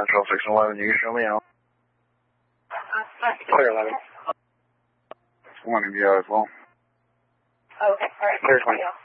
Central 611, you can show me out. Clear 11. 1 in the as well. Okay, alright. Clear 20.